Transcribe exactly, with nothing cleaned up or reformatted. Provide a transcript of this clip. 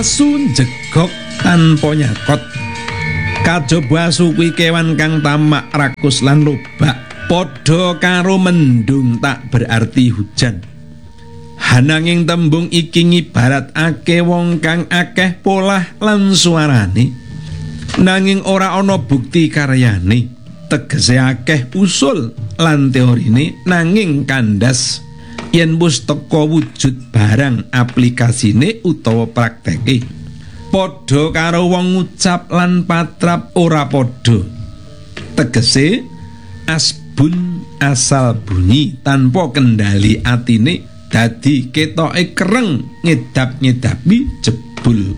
asu njegok tanpa nyakot. Kajaba asu kuwi kewan kang tamak, rakus lan lobak, padha karo mendung tak berarti hujan. Hananging tembung iki ngibaratake wong kang akeh polah lan suarane, nanging ora ana bukti karyane. Tegese akeh usul lan teorine, nanging kandas yen wis teka wujud barang aplikasine utawa prakteke. Padha karo wong ngucap lan patrap ora padha. Tegese asbun asal bunyi tanpa kendali atine, dadi ketoke kereng ngedap-ngedapi jebul